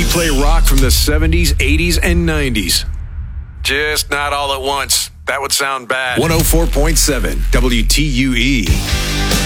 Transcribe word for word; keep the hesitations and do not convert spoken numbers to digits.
play rock from the seventies, eighties, and nineties. Just not all at once. That would sound bad. one oh four point seven W T U E.